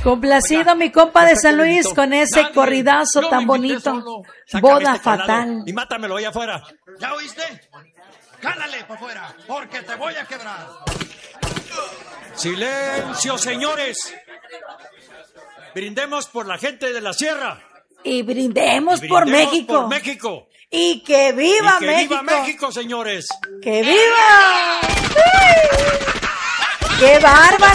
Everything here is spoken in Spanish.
Complacido mi compa de San Luis con ese corridazo tan bonito. Boda fatal. Y mátamelo allá afuera. ¿Ya oíste? Jálale para afuera, porque te voy a quebrar. Silencio, señores. Brindemos por la gente de la sierra. Y brindemos por México. Por México. Y que viva Y que México. viva México, señores. ¡Que viva! ¡Qué bárbaro!